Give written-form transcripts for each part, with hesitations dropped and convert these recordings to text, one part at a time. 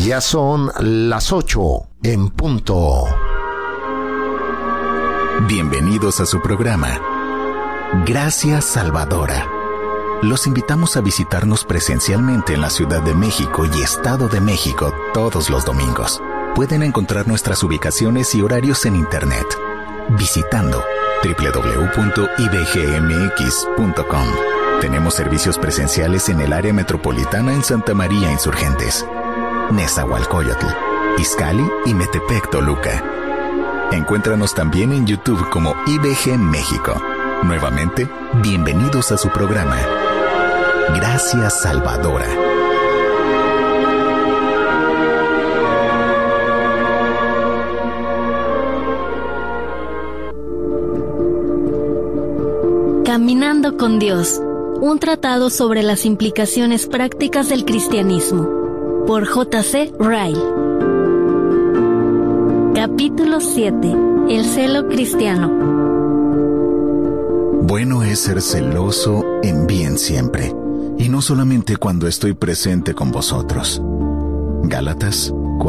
Ya son las 8 en punto. Bienvenidos a su programa, Gracia Salvadora. Los invitamos a visitarnos presencialmente en la Ciudad de México y Estado de México todos los domingos. Pueden encontrar nuestras ubicaciones y horarios en internet visitando www.ibgmx.com. Tenemos servicios presenciales en el área metropolitana en Santa María Insurgentes, Nezahualcóyotl, Izcalli y Metepec, Toluca. Encuéntranos también en YouTube como IBG México. Nuevamente, bienvenidos a su programa, Gracia Salvadora. Caminando con Dios, un tratado sobre las implicaciones prácticas del cristianismo, por J.C. Ryle. Capítulo 7. El celo cristiano. Bueno es ser celoso en bien siempre, y no solamente cuando estoy presente con vosotros. Gálatas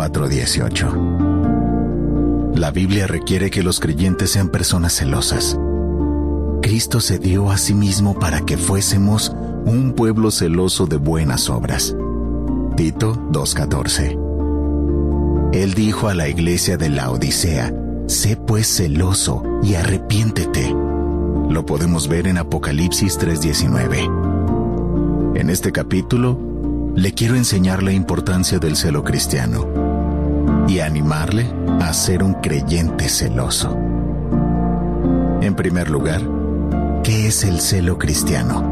4:18. La Biblia requiere que los creyentes sean personas celosas. Cristo se dio a sí mismo para que fuésemos un pueblo celoso de buenas obras. Tito 2:14. Él dijo a la iglesia de Laodicea: sé pues celoso y arrepiéntete. Lo podemos ver en Apocalipsis 3:19. En este capítulo, le quiero enseñar la importancia del celo cristiano y animarle a ser un creyente celoso. En primer lugar, ¿qué es el celo cristiano?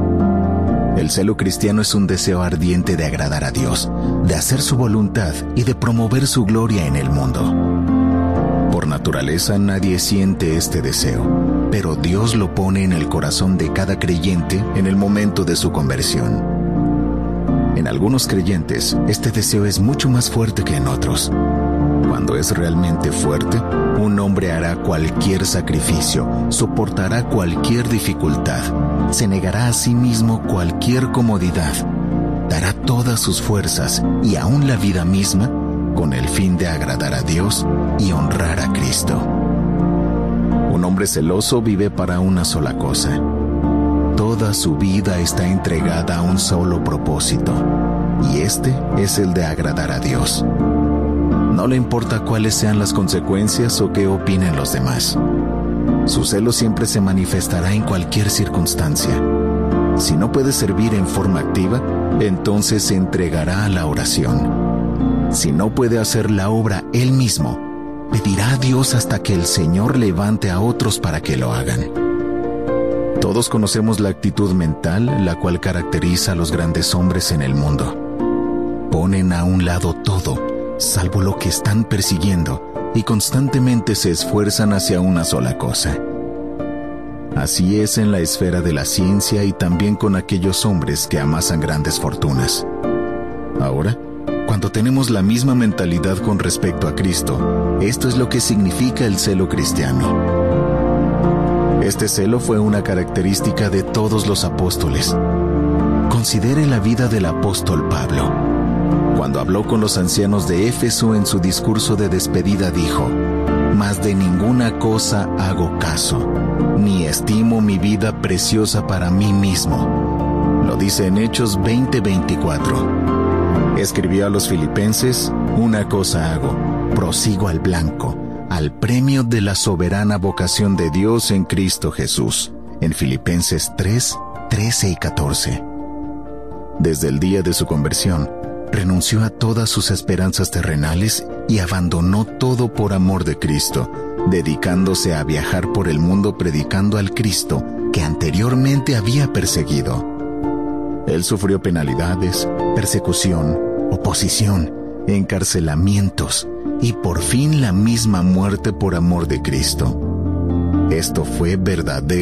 El celo cristiano es un deseo ardiente de agradar a Dios, de hacer su voluntad y de promover su gloria en el mundo. Por naturaleza nadie siente este deseo, pero Dios lo pone en el corazón de cada creyente en el momento de su conversión. En algunos creyentes, este deseo es mucho más fuerte que en otros. Cuando es realmente fuerte, un hombre hará cualquier sacrificio, soportará cualquier dificultad, se negará a sí mismo cualquier comodidad, dará todas sus fuerzas y aún la vida misma con el fin de agradar a Dios y honrar a Cristo. Un hombre celoso vive para una sola cosa. Toda su vida está entregada a un solo propósito, y este es el de agradar a Dios. No le importa cuáles sean las consecuencias o qué opinen los demás. Su celo siempre se manifestará en cualquier circunstancia. Si no puede servir en forma activa, entonces se entregará a la oración. Si no puede hacer la obra él mismo, pedirá a Dios hasta que el Señor levante a otros para que lo hagan. Todos conocemos la actitud mental la cual caracteriza a los grandes hombres en el mundo. Ponen a un lado todo, salvo lo que están persiguiendo, y constantemente se esfuerzan hacia una sola cosa. Así es en la esfera de la ciencia y también con aquellos hombres que amasan grandes fortunas. Ahora, cuando tenemos la misma mentalidad con respecto a Cristo, esto es lo que significa el celo cristiano. Este celo fue una característica de todos los apóstoles. Considere la vida del apóstol Pablo. Cuando habló con los ancianos de Éfeso en su discurso de despedida dijo: «Mas de ninguna cosa hago caso, ni estimo mi vida preciosa para mí mismo». Lo dice en Hechos 20:24. Escribió a los filipenses: «Una cosa hago, prosigo al blanco, al premio de la soberana vocación de Dios en Cristo Jesús», en Filipenses 3:13 y 14. Desde el día de su conversión, renunció a todas sus esperanzas terrenales y abandonó todo por amor de Cristo, dedicándose a viajar por el mundo predicando al Cristo que anteriormente había perseguido. Él sufrió penalidades, persecución, oposición, encarcelamientos y por fin la misma muerte por amor de Cristo. Esto fue verdadero